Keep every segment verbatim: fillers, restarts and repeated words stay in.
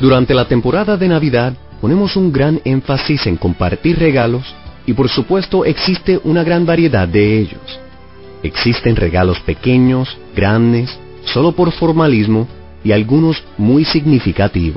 Durante la temporada de Navidad ponemos un gran énfasis en compartir regalos y por supuesto existe una gran variedad de ellos. Existen regalos pequeños, grandes, solo por formalismo y algunos muy significativos.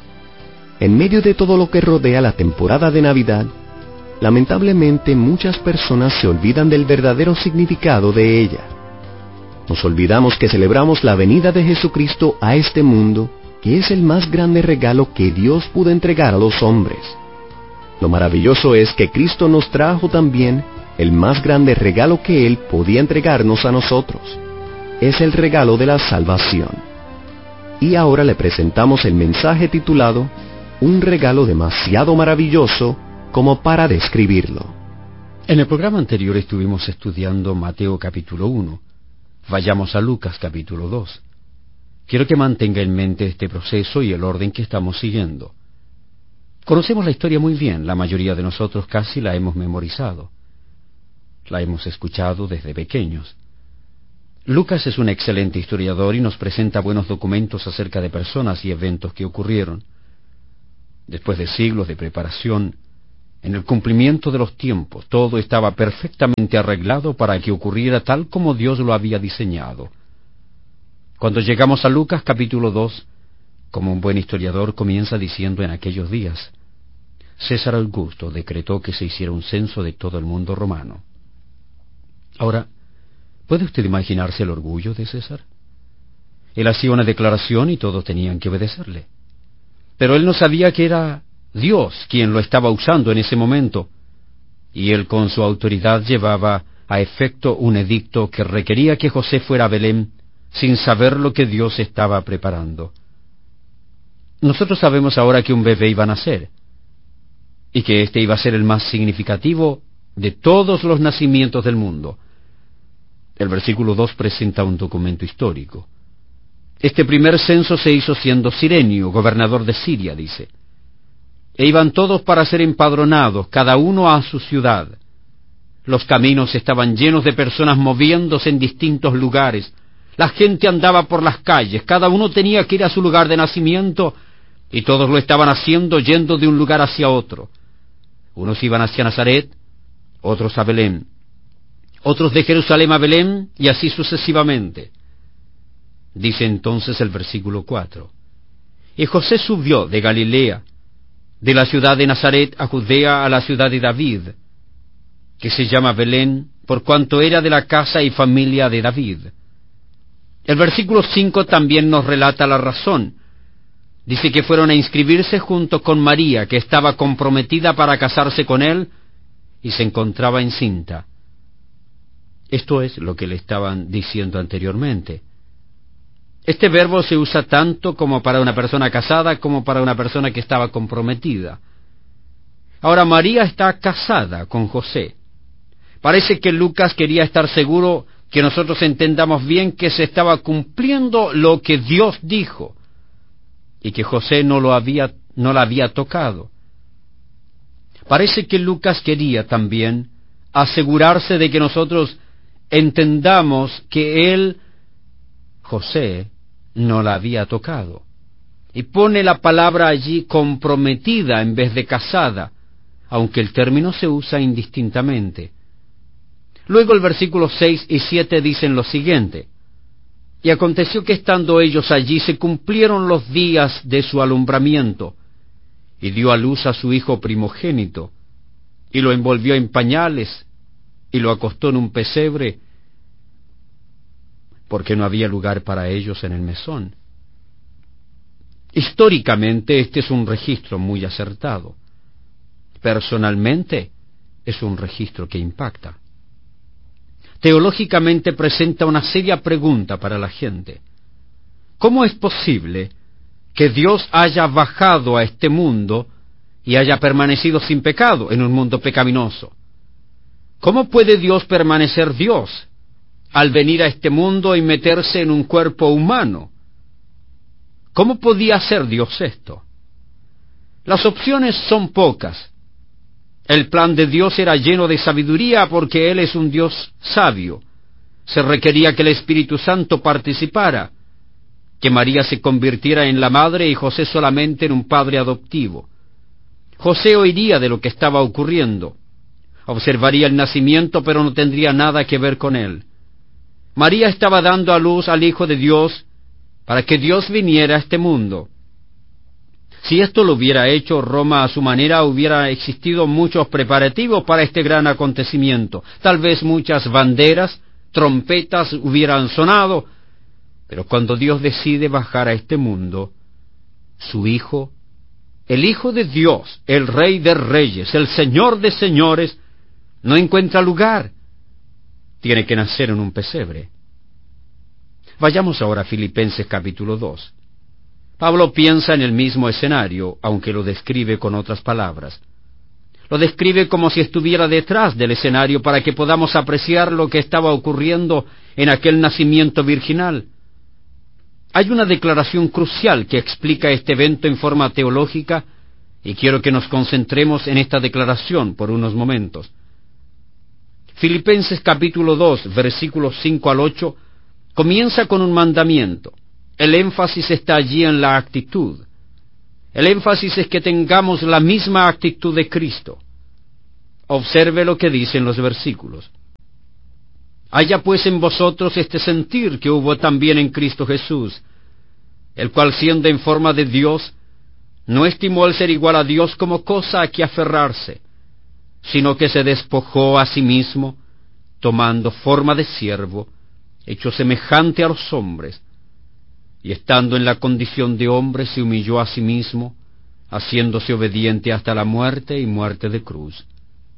En medio de todo lo que rodea la temporada de Navidad, lamentablemente muchas personas se olvidan del verdadero significado de ella. Nos olvidamos que celebramos la venida de Jesucristo a este mundo, que es el más grande regalo que Dios pudo entregar a los hombres. Lo maravilloso es que Cristo nos trajo también el más grande regalo que Él podía entregarnos a nosotros. Es el regalo de la salvación. Y ahora le presentamos el mensaje titulado Un regalo demasiado maravilloso como para describirlo. En el programa anterior estuvimos estudiando Mateo capítulo uno. Vayamos a Lucas capítulo dos. Quiero que mantenga en mente este proceso y el orden que estamos siguiendo. Conocemos la historia muy bien, la mayoría de nosotros casi la hemos memorizado. La hemos escuchado desde pequeños. Lucas es un excelente historiador y nos presenta buenos documentos acerca de personas y eventos que ocurrieron. Después de siglos de preparación, en el cumplimiento de los tiempos, todo estaba perfectamente arreglado para que ocurriera tal como Dios lo había diseñado. Cuando llegamos a Lucas capítulo dos, como un buen historiador comienza diciendo en aquellos días, César Augusto decretó que se hiciera un censo de todo el mundo romano. Ahora, ¿puede usted imaginarse el orgullo de César? Él hacía una declaración y todos tenían que obedecerle. Pero él no sabía que era Dios quien lo estaba usando en ese momento, y él con su autoridad llevaba a efecto un edicto que requería que José fuera a Belén sin saber lo que Dios estaba preparando. Nosotros sabemos ahora que un bebé iba a nacer, y que este iba a ser el más significativo de todos los nacimientos del mundo. El versículo dos presenta un documento histórico. Este primer censo se hizo siendo Cirenio, gobernador de Siria, dice. E iban todos para ser empadronados, cada uno a su ciudad. Los caminos estaban llenos de personas moviéndose en distintos lugares. La gente andaba por las calles, cada uno tenía que ir a su lugar de nacimiento, y todos lo estaban haciendo yendo de un lugar hacia otro. Unos iban hacia Nazaret, otros a Belén, otros de Jerusalén a Belén, y así sucesivamente. Dice entonces el versículo cuatro, Y José subió de Galilea, de la ciudad de Nazaret a Judea, a la ciudad de David, que se llama Belén, por cuanto era de la casa y familia de David. El versículo cinco también nos relata la razón. Dice que fueron a inscribirse junto con María, que estaba comprometida para casarse con él, y se encontraba encinta. Esto es lo que le estaban diciendo anteriormente. Este verbo se usa tanto como para una persona casada como para una persona que estaba comprometida. Ahora María está casada con José. Parece que Lucas quería estar seguro que nosotros entendamos bien que se estaba cumpliendo lo que Dios dijo y que José no lo había, no la había tocado. Parece que Lucas quería también asegurarse de que nosotros entendamos que él, José, no la había tocado. Y pone la palabra allí comprometida en vez de casada, aunque el término se usa indistintamente. Luego el versículo seis y siete dicen lo siguiente: Y aconteció que estando ellos allí se cumplieron los días de su alumbramiento, y dio a luz a su hijo primogénito, y lo envolvió en pañales, y lo acostó en un pesebre, porque no había lugar para ellos en el mesón. Históricamente este es un registro muy acertado. Personalmente es un registro que impacta. Teológicamente presenta una seria pregunta para la gente. ¿Cómo es posible que Dios haya bajado a este mundo y haya permanecido sin pecado en un mundo pecaminoso? ¿Cómo puede Dios permanecer Dios al venir a este mundo y meterse en un cuerpo humano? ¿Cómo podía hacer Dios esto? Las opciones son pocas. El plan de Dios era lleno de sabiduría porque Él es un Dios sabio. Se requería que el Espíritu Santo participara. que María se convirtiera en la madre y José solamente en un padre adoptivo. José oiría de lo que estaba ocurriendo, observaría el nacimiento, pero no tendría nada que ver con él. María estaba dando a luz al Hijo de Dios para que Dios viniera a este mundo. Si esto lo hubiera hecho Roma a su manera, hubiera existido muchos preparativos para este gran acontecimiento. Tal vez muchas banderas, trompetas hubieran sonado, pero cuando Dios decide bajar a este mundo, su Hijo, el Hijo de Dios, el Rey de Reyes, el Señor de Señores, no encuentra lugar. Tiene que nacer en un pesebre. Vayamos ahora a Filipenses capítulo dos. Pablo piensa en el mismo escenario, aunque lo describe con otras palabras. Lo describe como si estuviera detrás del escenario para que podamos apreciar lo que estaba ocurriendo en aquel nacimiento virginal. Hay una declaración crucial que explica este evento en forma teológica, y quiero que nos concentremos en esta declaración por unos momentos. Filipenses capítulo dos, versículos cinco al ocho, comienza con un mandamiento. El énfasis está allí en la actitud. El énfasis es que tengamos la misma actitud de Cristo. Observe lo que dicen los versículos. Haya pues en vosotros este sentir que hubo también en Cristo Jesús, el cual siendo en forma de Dios, no estimó el ser igual a Dios como cosa a que aferrarse, sino que se despojó a sí mismo, tomando forma de siervo, hecho semejante a los hombres, y estando en la condición de hombre se humilló a sí mismo, haciéndose obediente hasta la muerte y muerte de cruz.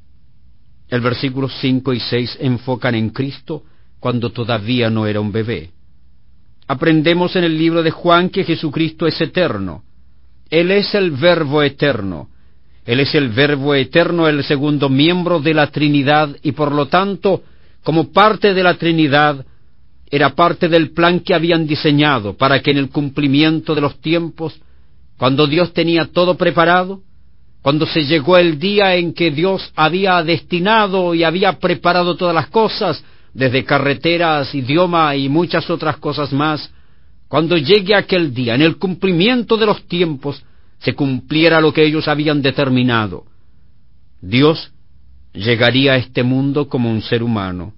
El versículo cinco y seis enfocan en Cristo cuando todavía no era un bebé. Aprendemos en el libro de Juan que Jesucristo es eterno. Él es el Verbo eterno. Él es el Verbo eterno, el segundo miembro de la Trinidad, y por lo tanto, como parte de la Trinidad, era parte del plan que habían diseñado para que en el cumplimiento de los tiempos, cuando Dios tenía todo preparado, cuando se llegó el día en que Dios había destinado y había preparado todas las cosas, desde carreteras, idioma y muchas otras cosas más, cuando llegue aquel día, en el cumplimiento de los tiempos, se cumpliera lo que ellos habían determinado. Dios llegaría a este mundo como un ser humano.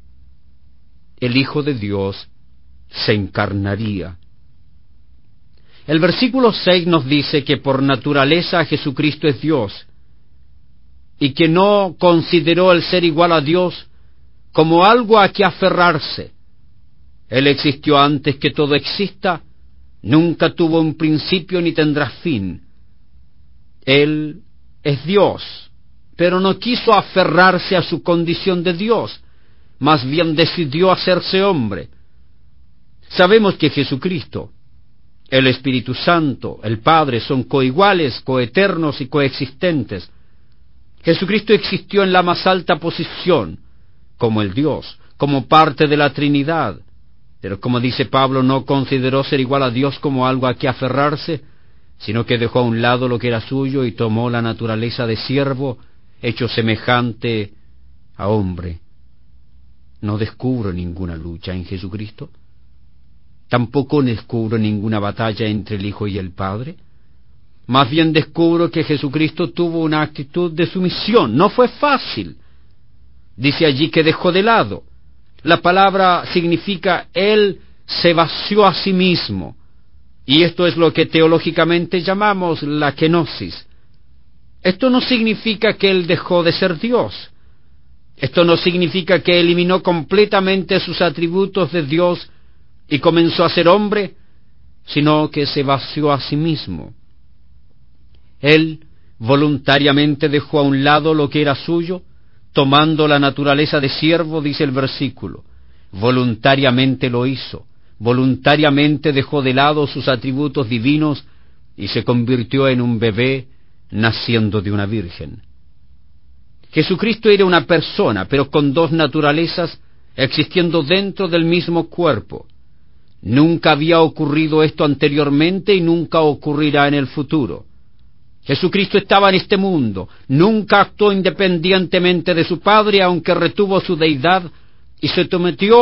El Hijo de Dios se encarnaría. El versículo seis nos dice que por naturaleza Jesucristo es Dios, y que no consideró el ser igual a Dios como algo a que aferrarse. Él existió antes que todo exista, nunca tuvo un principio ni tendrá fin. Él es Dios, pero no quiso aferrarse a su condición de Dios, más bien decidió hacerse hombre. Sabemos que Jesucristo, el Espíritu Santo, el Padre, son coiguales, coeternos y coexistentes. Jesucristo existió en la más alta posición, como el Dios, como parte de la Trinidad, pero como dice Pablo, no consideró ser igual a Dios como algo a que aferrarse, sino que dejó a un lado lo que era suyo y tomó la naturaleza de siervo, hecho semejante a hombre. No descubro ninguna lucha en Jesucristo. Tampoco descubro ninguna batalla entre el Hijo y el Padre. Más bien descubro que Jesucristo tuvo una actitud de sumisión. No fue fácil. Dice allí que dejó de lado. La palabra significa Él se vació a sí mismo. Y esto es lo que teológicamente llamamos la kenosis. Esto no significa que Él dejó de ser Dios. Esto no significa que eliminó completamente sus atributos de Dios y comenzó a ser hombre, sino que se vació a sí mismo. Él voluntariamente dejó a un lado lo que era suyo, tomando la naturaleza de siervo, dice el versículo. Voluntariamente lo hizo, voluntariamente dejó de lado sus atributos divinos y se convirtió en un bebé naciendo de una virgen. Jesucristo era una persona, pero con dos naturalezas existiendo dentro del mismo cuerpo. Nunca había ocurrido esto anteriormente y nunca ocurrirá en el futuro. Jesucristo estaba en este mundo, nunca actuó independientemente de su Padre, aunque retuvo su deidad y se sometió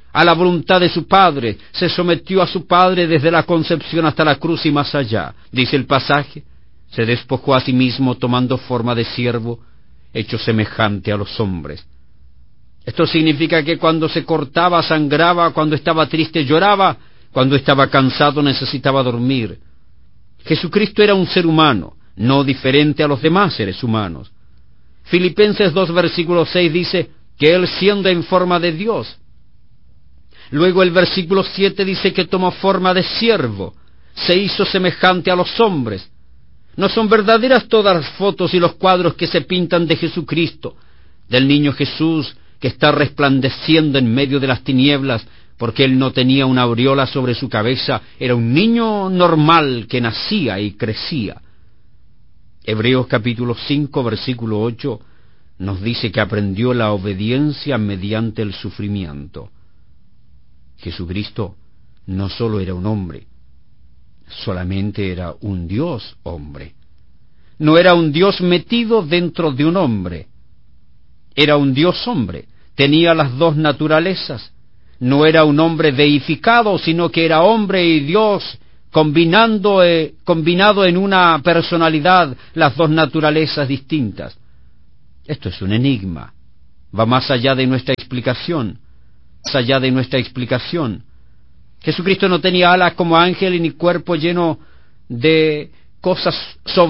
a la voluntad de su Padre, se sometió a su Padre desde la concepción hasta la cruz y más allá. Dice el pasaje, se despojó a sí mismo tomando forma de siervo, hecho semejante a los hombres. Esto significa que cuando se cortaba, sangraba, cuando estaba triste, lloraba, cuando estaba cansado, necesitaba dormir. Jesucristo era un ser humano, no diferente a los demás seres humanos. Filipenses dos, versículo seis dice que Él, siendo en forma de Dios. Luego el versículo siete dice que tomó forma de siervo, se hizo semejante a los hombres. ¿No son verdaderas todas las fotos y los cuadros que se pintan de Jesucristo, del niño Jesús que está resplandeciendo en medio de las tinieblas, porque Él no tenía una aureola sobre su cabeza, era un niño normal que nacía y crecía? Hebreos capítulo cinco, versículo ocho, nos dice que aprendió la obediencia mediante el sufrimiento. Jesucristo no solo era un hombre, solamente era un Dios hombre. No era un Dios metido dentro de un hombre, era un Dios hombre, tenía las dos naturalezas. No era un hombre deificado, sino que era hombre y Dios, combinando, eh, combinado en una personalidad las dos naturalezas distintas. Esto es un enigma, va más allá de nuestra explicación, más allá de nuestra explicación. Jesucristo no tenía alas como ángel y ni cuerpo lleno de cosas sobre